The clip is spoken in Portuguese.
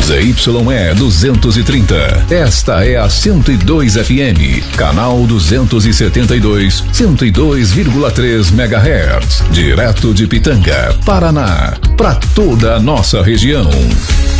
ZYE 230. Esta é a 102 FM, canal 272, 102,3 MHz, direto de Pitanga, Paraná, para toda a nossa região.